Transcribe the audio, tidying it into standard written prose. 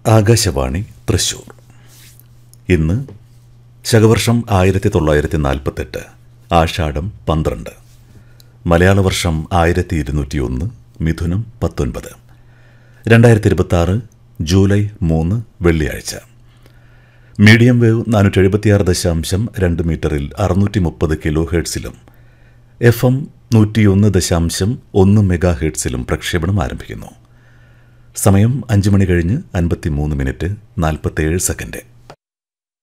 ആകാശവാണി തൃശൂർ. ഇന്ന് ശകവർഷം 1948 ആഷാഢം 12, മലയാള വർഷം 1201 മിഥുനം 19, 2026 ജൂലൈ 3 വെള്ളിയാഴ്ച. മീഡിയം വേവ് 476.2 മീറ്ററിൽ 630 കിലോ ഹെർട്സിലും FM 101.1 മെഗാ ഹെർട്സിലും പ്രക്ഷേപണം ആരംഭിക്കുന്നു. സമയം 5 മണി കഴിഞ്ഞ് 53 മിനിറ്റ് 47 സെക്കൻഡ്.